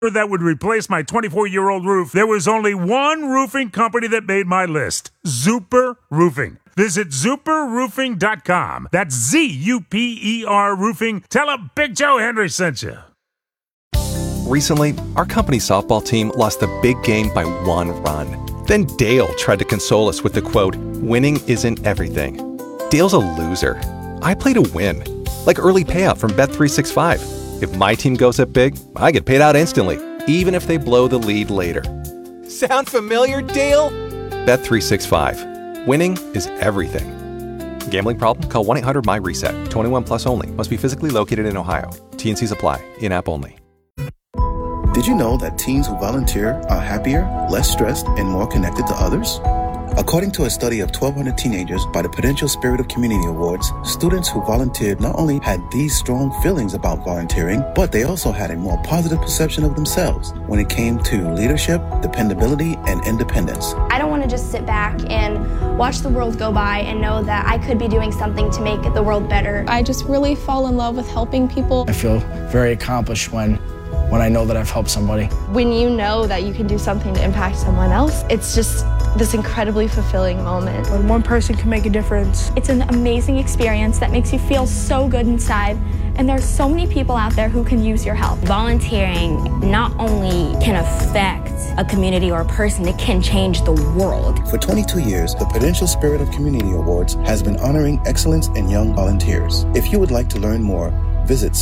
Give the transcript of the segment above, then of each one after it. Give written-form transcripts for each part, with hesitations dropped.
that would replace my 24-year-old roof, there was only one roofing company that made my list. Zuper Roofing. Visit ZuperRoofing.com. That's Z-U-P-E-R Roofing. Tell them Big Joe Henry sent you. Recently, our company softball team lost the big game by 1 run. Then Dale tried to console us with the quote, "Winning isn't everything." Dale's a loser. I play to win. Like early payout from Bet365. If my team goes up big, I get paid out instantly, even if they blow the lead later. Sound familiar, Dale? Bet365. Winning is everything. Gambling problem? Call 1-800-MY-RESET. 21 plus only. Must be physically located in Ohio. T&Cs apply. In-app only. Did you know that teens who volunteer are happier, less stressed, and more connected to others? According to a study of 1,200 teenagers by the Prudential Spirit of Community Awards, students who volunteered not only had these strong feelings about volunteering, but they also had a more positive perception of themselves when it came to leadership, dependability, and independence. I don't want to just sit back and watch the world go by and know that I could be doing something to make the world better. I just really fall in love with helping people. I feel very accomplished when I know that I've helped somebody. When you know that you can do something to impact someone else, it's just this incredibly fulfilling moment. When one person can make a difference. It's an amazing experience that makes you feel so good inside, and there's so many people out there who can use your help. Volunteering not only can affect a community or a person, it can change the world. For 22 years, the Prudential Spirit of Community Awards has been honoring excellence in young volunteers. If you would like to learn more, visit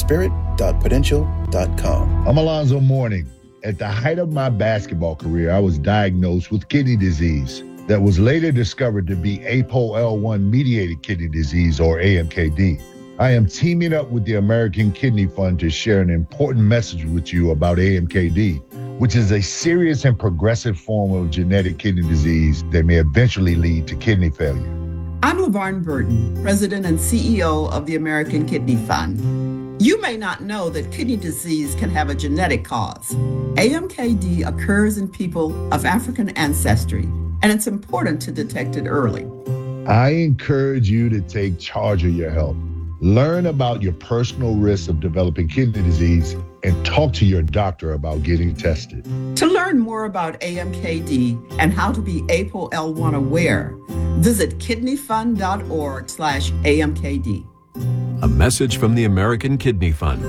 spirit.prudential.com. I'm Alonzo Mourning. At the height of my basketball career, I was diagnosed with kidney disease that was later discovered to be APOL1-mediated kidney disease, or AMKD. I am teaming up with the American Kidney Fund to share an important message with you about AMKD, which is a serious and progressive form of genetic kidney disease that may eventually lead to kidney failure. I'm LaVarn Burton, President and CEO of the American Kidney Fund. You may not know that kidney disease can have a genetic cause. AMKD occurs in people of African ancestry, and it's important to detect it early. I encourage you to take charge of your health. Learn about your personal risks of developing kidney disease and talk to your doctor about getting tested. To learn more about AMKD and how to be APOL1 aware, visit kidneyfund.org/AMKD. A message from the American Kidney Fund.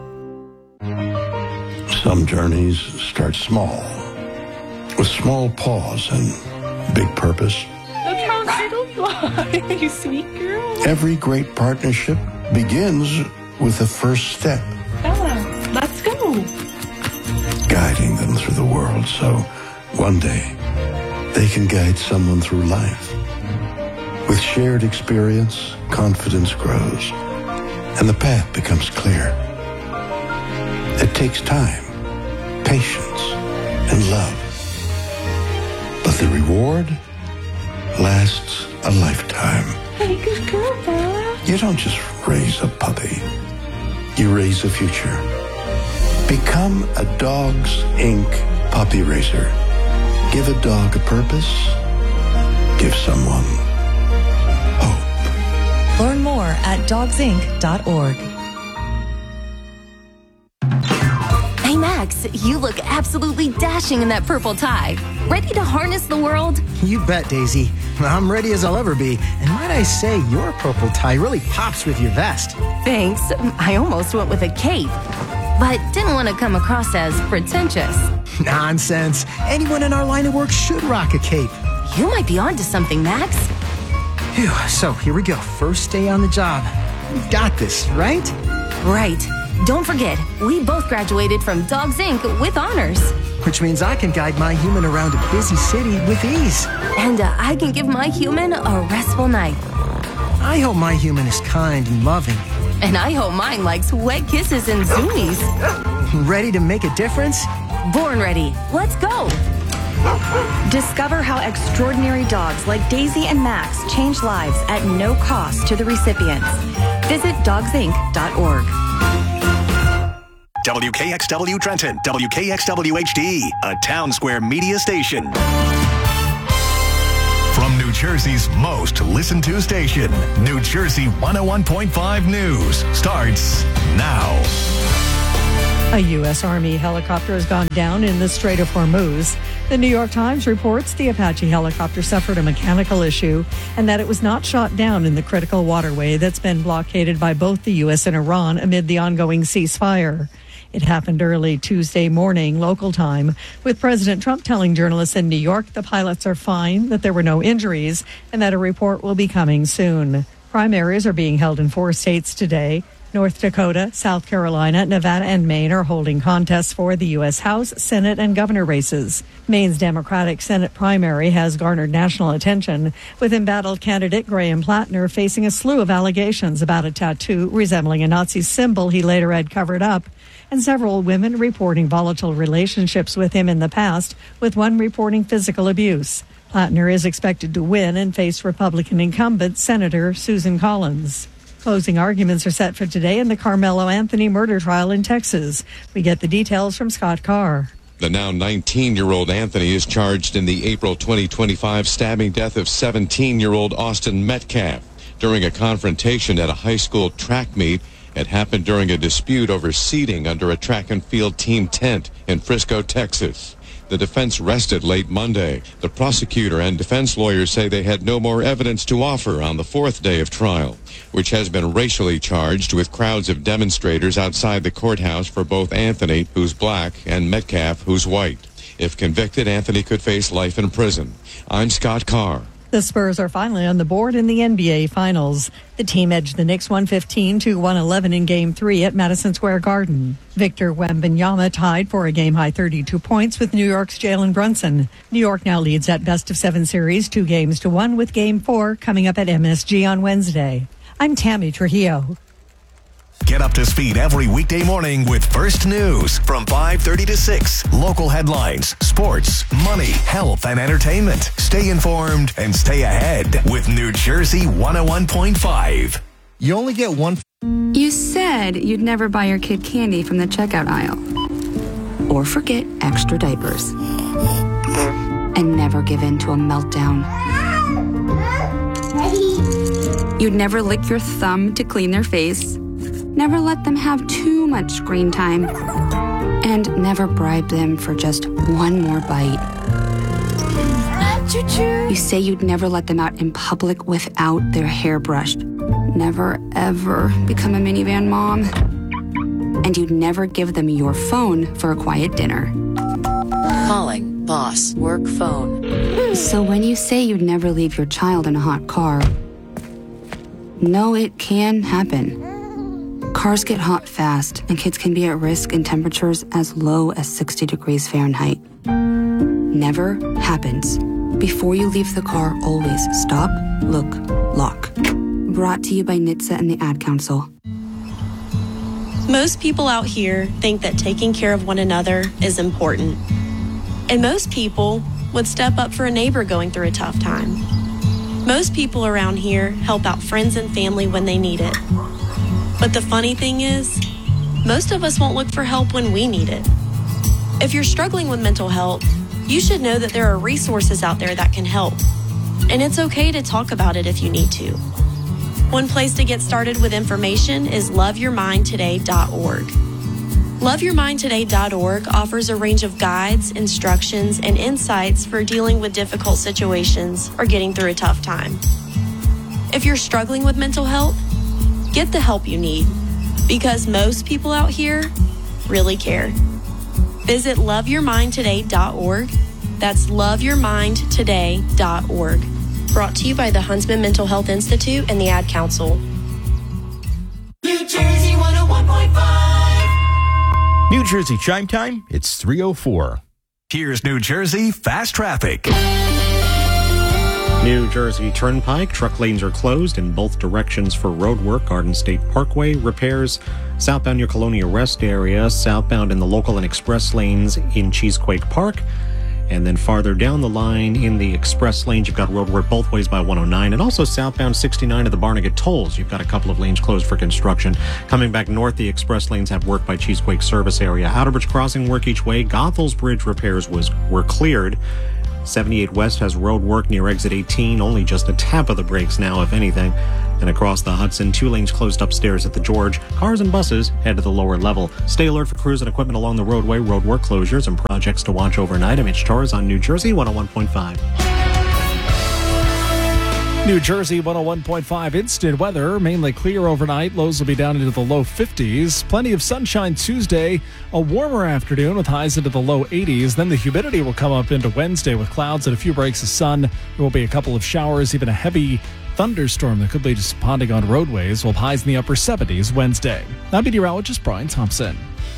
Some journeys start small, with small pause and big purpose. Look how little you are, you sweet girl. Every great partnership begins with the first step. Bella, let's go. Guiding them through the world so one day they can guide someone through life. With shared experience, confidence grows, and the path becomes clear. It takes time, patience, and love. But the reward lasts a lifetime. Hey, good girl, Bella. You don't just raise a puppy. You raise a future. Become a Dogs Inc. puppy raiser. Give a dog a purpose. Give someone hope. Learn more at dogsinc.org. Hey, Max, you look absolutely dashing in that purple tie. Ready to harness the world? You bet, Daisy. I'm ready as I'll ever be. And might I say, your purple tie really pops with your vest. Thanks. I almost went with a cape, but didn't want to come across as pretentious. Nonsense. Anyone in our line of work should rock a cape. You might be onto something, Max. Phew, so here we go. First day on the job. We've got this, right? Right. Don't forget, we both graduated from Dogs Inc. with honors. Which means I can guide my human around a busy city with ease. And I can give my human a restful night. I hope my human is kind and loving. And I hope mine likes wet kisses and zoomies. Ready to make a difference? Born ready. Let's go. Discover how extraordinary dogs like Daisy and Max change lives at no cost to the recipients. Visit dogsinc.org. WKXW Trenton, WKXW HD, a Town Square media station. From New Jersey's most listened to station, New Jersey 101.5 News starts now. A U.S. Army helicopter has gone down in the Strait of Hormuz. The New York Times reports the Apache helicopter suffered a mechanical issue and that it was not shot down in the critical waterway that's been blockaded by both the U.S. and Iran amid the ongoing ceasefire. It happened early Tuesday morning, local time, with President Trump telling journalists in New York the pilots are fine, that there were no injuries, and that a report will be coming soon. Primaries are being held in 4 states today. North Dakota, South Carolina, Nevada, and Maine are holding contests for the U.S. House, Senate, and governor races. Maine's Democratic Senate primary has garnered national attention, with embattled candidate Graham Plattner facing a slew of allegations about a tattoo resembling a Nazi symbol he later had covered up, and several women reporting volatile relationships with him in the past, with one reporting physical abuse. Plattner is expected to win and face Republican incumbent Senator Susan Collins. Closing arguments are set for today in the Carmelo Anthony murder trial in Texas. We get the details from Scott Carr. The now 19-year-old Anthony is charged in the April 2025 stabbing death of 17-year-old Austin Metcalf during a confrontation at a high school track meet. It happened during a dispute over seating under a track and field team tent in Frisco, Texas. The defense rested late Monday. The prosecutor and defense lawyers say they had no more evidence to offer on the 4th day of trial, which has been racially charged with crowds of demonstrators outside the courthouse for both Anthony, who's black, and Metcalf, who's white. If convicted, Anthony could face life in prison. I'm Scott Carr. The Spurs are finally on the board in the NBA Finals. The team edged the Knicks 115 to 111 in Game 3 at Madison Square Garden. Victor Wembanyama tied for a game-high 32 points with New York's Jalen Brunson. New York now leads that best-of-7 series 2-1 with Game 4 coming up at MSG on Wednesday. I'm Tammy Trujillo. Get up to speed every weekday morning with First News from 5:30 to 6. Local headlines, sports, money, health, and entertainment. Stay informed and stay ahead with New Jersey 101.5. You only get one. You said you'd never buy your kid candy from the checkout aisle. Or forget extra diapers. And never give in to a meltdown. You'd never lick your thumb to clean their face. Never let them have too much screen time. And never bribe them for just one more bite. You say you'd never let them out in public without their hair brushed. Never, ever become a minivan mom. And you'd never give them your phone for a quiet dinner. Calling boss work phone. So when you say you'd never leave your child in a hot car, no, it can happen. Cars get hot fast, and kids can be at risk in temperatures as low as 60 degrees Fahrenheit. Never happens. Before you leave the car, always stop, look, lock. Brought to you by NHTSA and the Ad Council. Most people out here think that taking care of one another is important. And most people would step up for a neighbor going through a tough time. Most people around here help out friends and family when they need it. But the funny thing is, most of us won't look for help when we need it. If you're struggling with mental health, you should know that there are resources out there that can help. And it's okay to talk about it if you need to. One place to get started with information is loveyourmindtoday.org. Loveyourmindtoday.org offers a range of guides, instructions, and insights for dealing with difficult situations or getting through a tough time. If you're struggling with mental health, get the help you need, because most people out here really care. Visit loveyourmindtoday.org. That's loveyourmindtoday.org. Brought to you by the Huntsman Mental Health Institute and the Ad Council. New Jersey 101.5. New Jersey Chime Time, it's 3:04. Here's New Jersey Fast Traffic. New Jersey Turnpike, truck lanes are closed in both directions for road work. Garden State Parkway repairs. Southbound your Colonia Rest area, southbound in the local and express lanes in Cheesequake Park. And then farther down the line in the express lanes, you've got road work both ways by 109. And also southbound 69 to the Barnegat Tolls. You've got a couple of lanes closed for construction. Coming back north, the express lanes have work by Cheesequake service area. Outerbridge Crossing work each way. Goethals Bridge repairs were cleared. 78 West has road work near exit 18, only just a tap of the brakes now, if anything. And across the Hudson, 2 lanes closed upstairs at the George. Cars and buses head to the lower level. Stay alert for crews and equipment along the roadway, road work closures, and projects to watch overnight. I'm Mitch Torres on New Jersey 101.5. New Jersey 101.5 instant weather, mainly clear overnight. Lows will be down into the low 50s. Plenty of sunshine Tuesday, a warmer afternoon with highs into the low 80s. Then the humidity will come up into Wednesday with clouds and a few breaks of sun. There will be a couple of showers, even a heavy thunderstorm that could lead to ponding on roadways, while highs in the upper 70s Wednesday. I'm meteorologist Brian Thompson.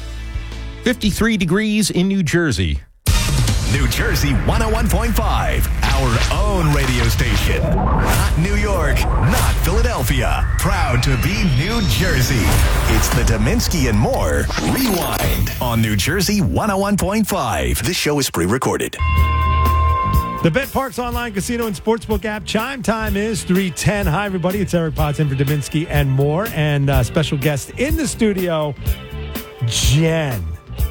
53 degrees in New Jersey. New Jersey 101.5, our own radio station. Not New York, not Philadelphia. Proud to be New Jersey. It's the Dominski and More Rewind on New Jersey 101.5. This show is pre-recorded. The BetParx online casino and sportsbook app. Chime time is 3:10. Hi, everybody. It's Eric Potts in for Dominski and More. And special guest in the studio, Jen.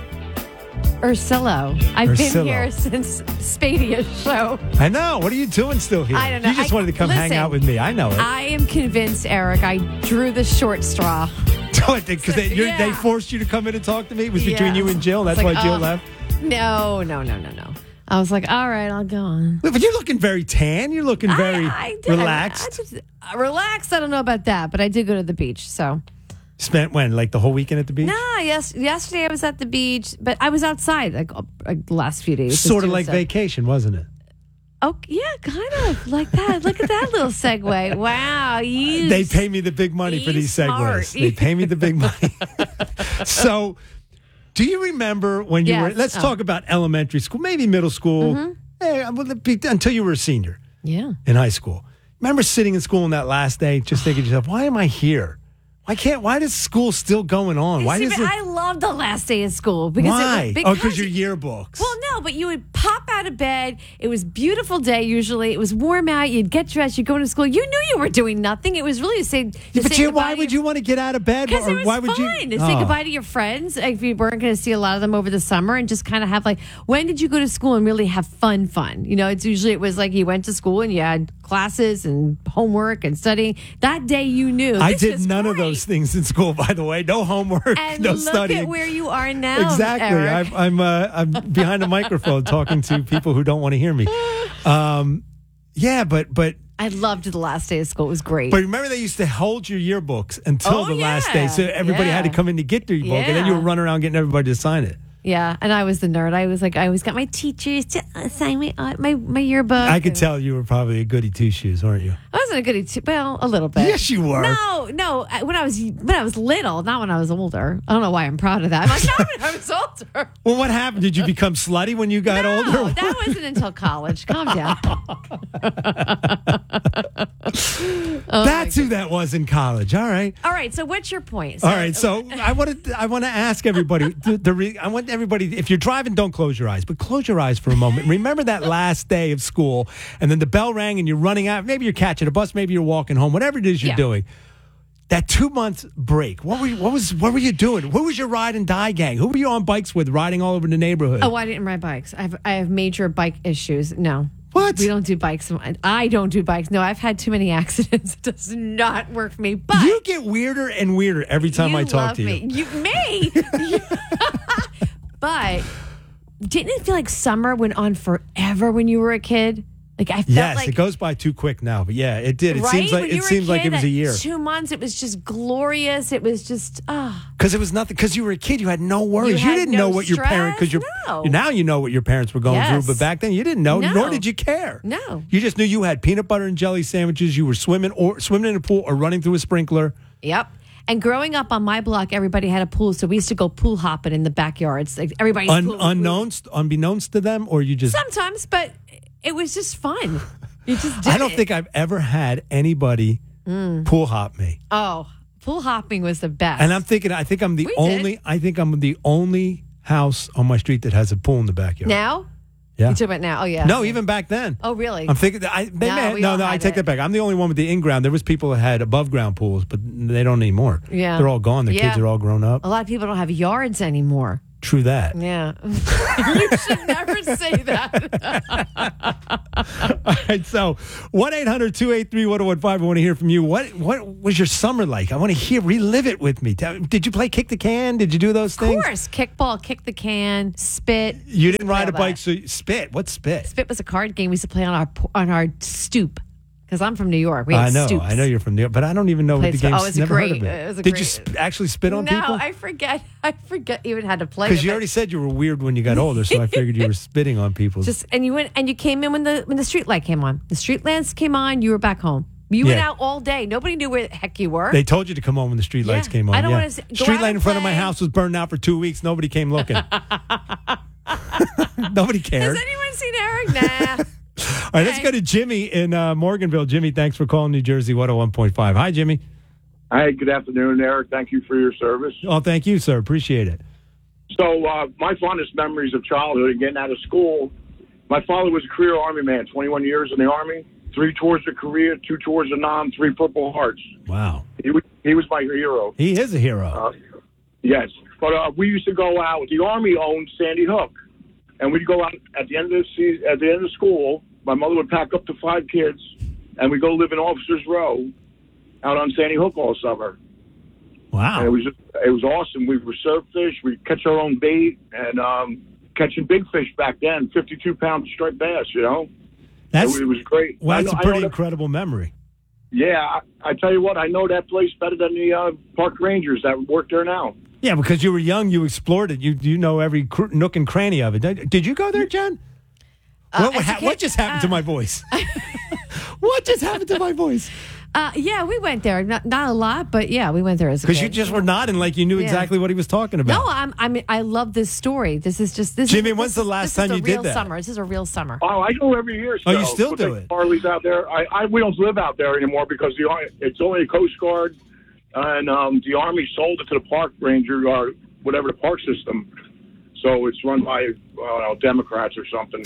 Ursillo. I've been here since Spadia's show. I know. What are you doing still here? I don't know. You just wanted to come hang out with me. I know it. I am convinced, Eric, I drew the short straw. Because they forced you to come in and talk to me? It was between you and Jill? That's why Jill left? No. I was like, all right, I'll go on. But you're looking very tan. You're looking very relaxed. Relaxed? I don't know about that, but I did go to the beach, so... Spent when? Like the whole weekend at the beach? No, yesterday I was at the beach, but I was outside like the last few days. Sort of like vacation, wasn't it? Oh, yeah, kind of like that. Look at that little segue. Wow. They pay me the big money for these segues. They pay me the big money. So, do you remember when you were, let's talk about elementary school, maybe middle school, until you were a senior in high school. Remember sitting in school on that last day, just thinking to yourself, why am I here? Why is school still going on? I love the last day of school. Why? Because your yearbooks. Well, no, but you would pop out of bed. It was a beautiful day usually. It was warm out. You'd get dressed. You'd go to school. You knew you were doing nothing. It was really to say why would you want to get out of bed? Because it was fun to say goodbye to your friends if you weren't going to see a lot of them over the summer, and just kind of have when did you go to school and really have fun? You know, it was like you went to school and you had classes and homework and studying. That day you knew. I did none of those things in school, by the way. No homework, and no studying. Look at where you are now. Exactly. Eric. I'm behind a microphone talking to people who don't want to hear me. But I loved the last day of school. It was great. But remember, they used to hold your yearbooks until the last day, so everybody had to come in to get their book, and then you would run around getting everybody to sign it. Yeah, and I was the nerd. I always got my teachers to sign my yearbook. I could tell you were probably a goody two shoes, weren't you? I wasn't a goody well, a little bit. Yes, you were. No. When I was little, not when I was older. I don't know why I'm proud of that. I'm like, not when I was older. Well, what happened? Did you become slutty when you got older? No, that wasn't until college. Calm down. That's who that was in college. All right. So what's your point? All right. So I want to ask everybody. I want everybody. If you're driving, don't close your eyes, but close your eyes for a moment. Remember that last day of school, and then the bell rang, and you're running out. Maybe you're catching a bus. Maybe you're walking home. Whatever it is you're doing. That 2-month break. What were you doing? Who was your ride and die gang? Who were you on bikes with, riding all over the neighborhood? Oh, I didn't ride bikes. I have major bike issues. No. What? We don't do bikes. I don't do bikes. No, I've had too many accidents. It does not work for me. But you get weirder and weirder every time I talk to you. You may. But didn't it feel like summer went on forever when you were a kid? Like I felt it goes by too quick now. But yeah, it did. It seems like it was a year. 2 months. It was just glorious. It was just because it was nothing. Because you were a kid, you had no worries. You didn't know what your parents. Because now you know what your parents were going through. But back then you didn't know. Nor did you care. No, you just knew you had peanut butter and jelly sandwiches. You were swimming in a pool or running through a sprinkler. Yep. And growing up on my block, everybody had a pool, so we used to go pool hopping in the backyards. Like everybody's unbeknownst to them, or you just sometimes, but it was just fun. You just did I don't think I've ever had anybody pool hop me. Oh, pool hopping was the best. And I'm thinking, I think I'm the only house on my street that has a pool in the backyard. Now? Yeah. You talking about now? Oh, yeah. No, even back then. Oh, really? I'm thinking I take that back. I'm the only one with the in-ground. There was people that had above-ground pools, but they don't anymore. Yeah. They're all gone. Their kids are all grown up. A lot of people don't have yards anymore. True that. Yeah. You should never say that. All right, so 1-800-283-1015. I want to hear from you. What was your summer like? I want to relive it with me. Did you play kick the can? Did you do those things? Of course. Kickball, kick the can, spit. You didn't ride a bike, so spit. What's spit? Spit was a card game we used to play on our stoop. Because I'm from New York. We had stoops. I know you're from New York, but I don't even know what the game's. Oh, it's never great. heard of it. It was Did you actually spit on people? No, I forget even how to play. Because you already said you were weird when you got older, so I figured you were spitting on people. And you came in when the street light came on. The street lamps came on. You were back home. You went out all day. Nobody knew where the heck you were. They told you to come home when the street lights came on. I don't want to. Street light in front of my house was burned out for 2 weeks. Nobody came looking. Nobody cared. Has anyone seen Eric? Nah. All right, let's go to Jimmy in Morganville. Jimmy, thanks for calling New Jersey 101.5. Hi, Jimmy. Hi, good afternoon, Eric. Thank you for your service. Oh, thank you, sir. Appreciate it. So my fondest memories of childhood and getting out of school, my father was a career Army man, 21 years in the Army, 3 tours to Korea, 2 tours to Nam, 3 Purple Hearts. Wow. He was my hero. He is a hero. Yes. But we used to go out. The Army owned Sandy Hook. And we'd go out at the end of the season, at the end of school. My mother would pack up to 5 kids, and we'd go live in Officers Row out on Sandy Hook all summer. Wow. And it was awesome. We would surf fish. We'd catch our own bait and catching big fish back then, 52-pound striped bass, you know. It was great. Well, that's a pretty incredible memory. Yeah. I tell you what, I know that place better than the park rangers that work there now. Yeah, because you were young, you explored it. You know every nook and cranny of it. Did you go there, Jen? What just happened to my voice? What just happened to my voice? Yeah, we went there. Not a lot, but yeah, we went there as a kid. Because you just were nodding like you knew exactly what he was talking about. No, I love this story. This Jimmy, when's the last time you did that? Summer. This is a real summer. Oh, I go every year. Oh, you still do it? Harley's out there. We don't live out there anymore because it's only a Coast Guard, and the Army sold it to the park ranger or whatever the park system. So it's run by Democrats or something.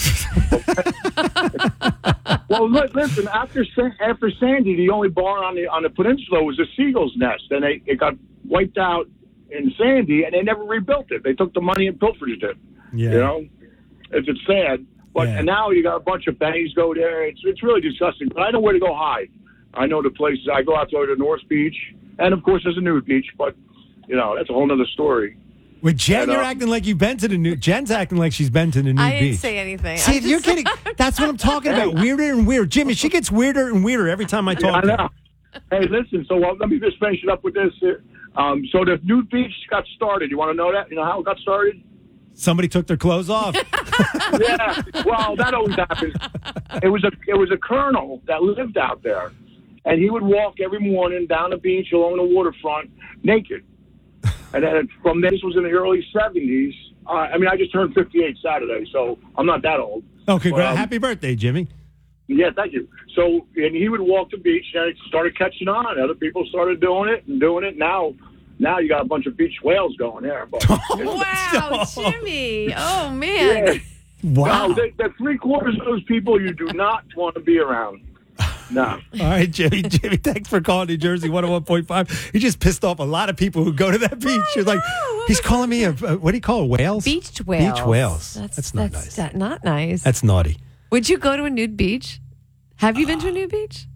Well, listen. After Sandy, the only bar on the peninsula was a seagull's nest, and it got wiped out in Sandy, and they never rebuilt it. They took the money and pilfered it. Yeah. You know, it's sad. But and now you got a bunch of bennies go there. It's really disgusting. But I know where to go hide. I know the places. I go out to the North Beach, and of course there's a nude beach. But that's a whole other story. With Jen, you're acting like you've been to the nude. Jen's acting like she's been to the nude beach. I didn't say anything. See, you're kidding. That's what I'm talking about. Weirder and weirder. Jimmy, she gets weirder and weirder every time I talk to her. Hey, listen. So let me just finish it up with this. So the nude beach got started. You want to know that? You know how it got started? Somebody took their clothes off. Yeah. Well, that always happens. It was a colonel that lived out there, and he would walk every morning down the beach along the waterfront naked. And then from this was in the early 70s. I just turned 58 Saturday, so I'm not that old. Oh, congrats. Happy birthday, Jimmy. Yeah, thank you. So, and he would walk the beach, and it started catching on. Other people started doing it. Now you got a bunch of beach whales going there. But, wow, Jimmy. Oh, man. Yeah. Wow. The 3/4 of those people you do not want to be around. No. All right, Jimmy, thanks for calling New Jersey 101.5. He just pissed off a lot of people who go to that beach. You're like, he's calling me what do you call it, whales? Beach whales. Beach whales. That's not nice. Not nice. That's naughty. Would you go to a nude beach? Have you been to a nude beach?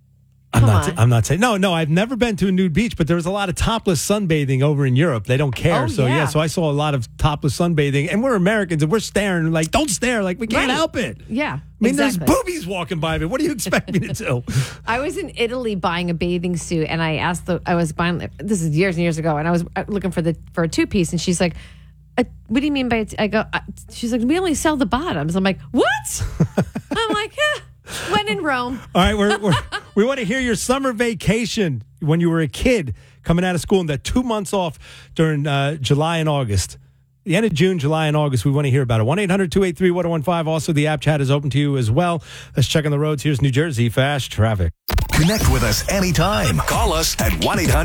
I'm not saying no. I've never been to a nude beach, but there was a lot of topless sunbathing over in Europe. They don't care, so I saw a lot of topless sunbathing, and we're Americans, and we're staring like, don't stare, like we can't help it. Yeah, I mean, there's boobies walking by me. What do you expect me to do? I was in Italy buying a bathing suit, and I was buying. This is years and years ago, and I was looking for a 2-piece, and she's like, "What do you mean by it?" I go, she's like, "We only sell the bottoms." I'm like, "What?" I'm like, "Yeah." When in Rome. All right, we want to hear your summer vacation when you were a kid coming out of school and that 2 months off during July and August. The end of June, July, and August, we want to hear about it. 1-800-283-1015. Also, the app chat is open to you as well. Let's check on the roads. Here's New Jersey Fast Traffic. Connect with us anytime. Call us at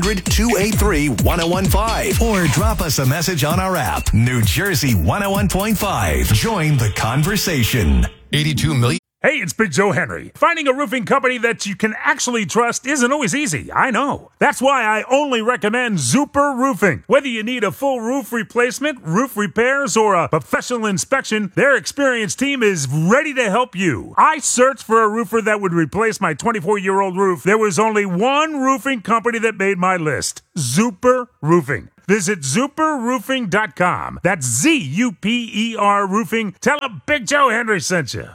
1-800-283-1015 or drop us a message on our app. New Jersey 101.5. Join the conversation. 82 million. Hey, it's Big Joe Henry. Finding a roofing company that you can actually trust isn't always easy, I know. That's why I only recommend Zuper Roofing. Whether you need a full roof replacement, roof repairs, or a professional inspection, their experienced team is ready to help you. I searched for a roofer that would replace my 24-year-old roof. There was only one roofing company that made my list, Zuper Roofing. Visit ZuperRoofing.com. That's Z-U-P-E-R Roofing. Tell them Big Joe Henry sent you.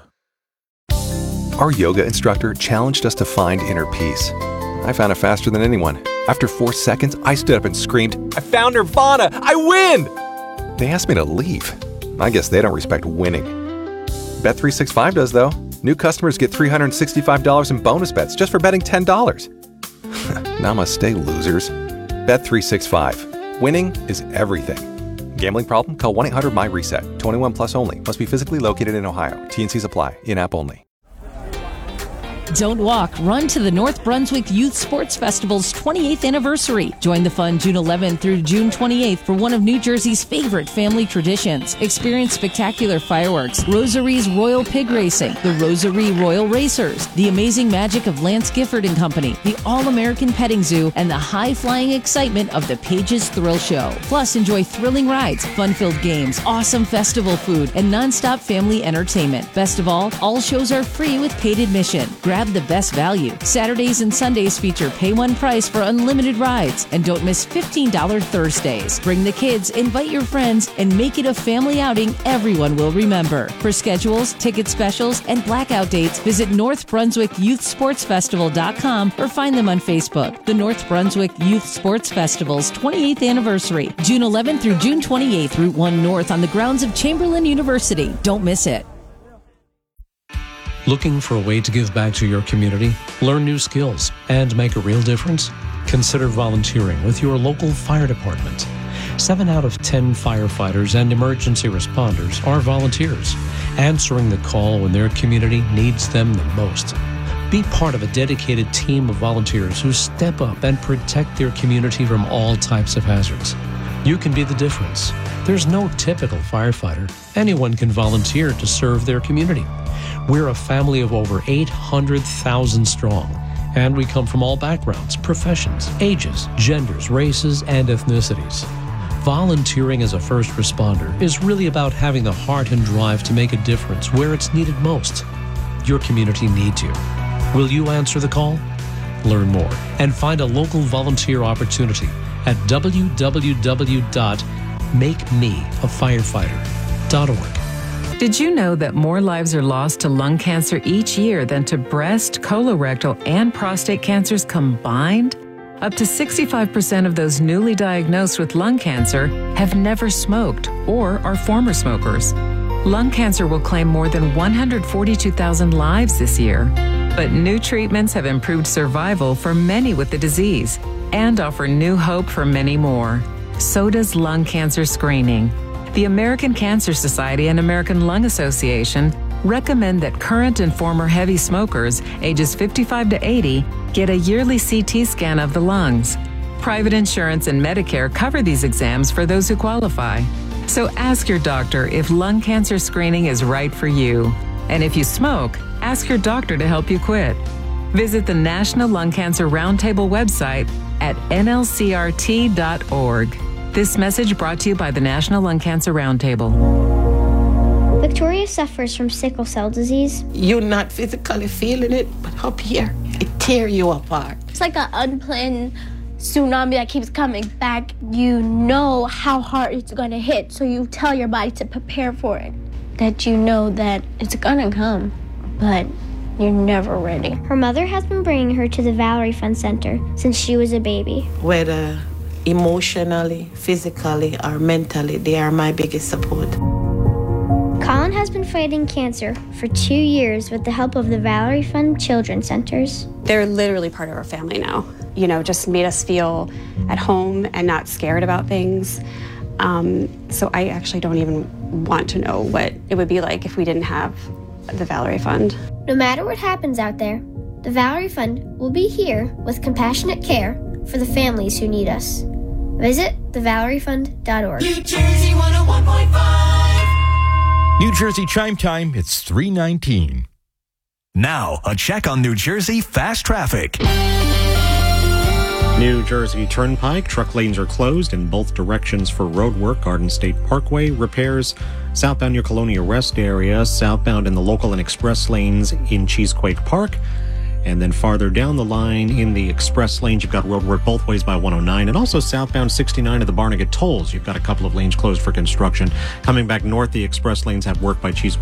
Our yoga instructor challenged us to find inner peace. I found it faster than anyone. After 4 seconds, I stood up and screamed, "I found Nirvana! I win!" They asked me to leave. I guess they don't respect winning. Bet365 does, though. New customers get $365 in bonus bets just for betting $10. Namaste, losers. Bet365. Winning is everything. Gambling problem? Call 1-800-MY-RESET. 21 plus only. Must be physically located in Ohio. T&Cs apply. In-app only. Don't walk, run to the North Brunswick Youth Sports Festival's 28th anniversary. Join the fun June 11th through June 28th for one of New Jersey's favorite family traditions. Experience spectacular fireworks, Rosary's Royal Pig Racing, the Rosary Royal Racers, the amazing magic of Lance Gifford and Company, the All-American Petting Zoo, and the high-flying excitement of the Pages Thrill Show. Plus, enjoy thrilling rides, fun-filled games, awesome festival food, and non-stop family entertainment. Best of all shows are free with paid admission. Grab the best value. Saturdays and Sundays feature pay one price for unlimited rides. And don't miss $15 Thursdays. Bring the kids, invite your friends, and make it a family outing everyone will remember. For schedules, ticket specials, and blackout dates, visit NorthBrunswickYouthSportsFestival.com or find them on Facebook. The North Brunswick Youth Sports Festival's 28th anniversary, June 11th through June 28th, Route 1 North on the grounds of Chamberlain University. Don't miss it. Looking for a way to give back to your community, learn new skills, and make a real difference? Consider volunteering with your local fire department. 7 out of 10 firefighters and emergency responders are volunteers, answering the call when their community needs them the most. Be part of a dedicated team of volunteers who step up and protect their community from all types of hazards. You can be the difference. There's no typical firefighter. Anyone can volunteer to serve their community. We're a family of over 800,000 strong, and we come from all backgrounds, professions, ages, genders, races, and ethnicities. Volunteering as a first responder is really about having the heart and drive to make a difference where it's needed most. Your community needs you. Will you answer the call? Learn more and find a local volunteer opportunity at www.makemeafirefighter.org. Did you know that more lives are lost to lung cancer each year than to breast, colorectal, and prostate cancers combined? Up to 65% of those newly diagnosed with lung cancer have never smoked or are former smokers. Lung cancer will claim more than 142,000 lives this year. But new treatments have improved survival for many with the disease and offer new hope for many more. So does lung cancer screening. The American Cancer Society and American Lung Association recommend that current and former heavy smokers ages 55 to 80 get a yearly CT scan of the lungs. Private insurance and Medicare cover these exams for those who qualify. So ask your doctor if lung cancer screening is right for you. And if you smoke, ask your doctor to help you quit. Visit the National Lung Cancer Roundtable website at nlcrt.org. This message brought to you by the National Lung Cancer Roundtable. Victoria suffers from sickle cell disease. You're not physically feeling it, but up here, it tears you apart. It's like an unplanned tsunami that keeps coming back. You know how hard it's going to hit, so you tell your body to prepare for it. That you know that it's going to come, but you're never ready. Her mother has been bringing her to the Valerie Fund Center since she was a baby. Whether emotionally, physically, or mentally, they are my biggest support. Colin has been fighting cancer for 2 years with the help of the Valerie Fund Children's Centers. They're literally part of our family now. You know, just made us feel at home and not scared about things. So I actually don't even want to know what it would be like if we didn't have the Valerie Fund. No matter what happens out there, the Valerie Fund will be here with compassionate care for the families who need us. Visit thevaleriefund.org. New Jersey 101.5. New Jersey Chime Time, it's 3:19. Now, a check on New Jersey fast traffic. New Jersey Turnpike, truck lanes are closed in both directions for road work. Garden State Parkway repairs. Southbound near Colonia Rest area, southbound in the local and express lanes in Cheesequake Park. And then farther down the line in the express lanes, you've got road work both ways by 109. And also southbound 69 at the Barnegat tolls. You've got a couple of lanes closed for construction. Coming back north, the express lanes have work by Cheesequake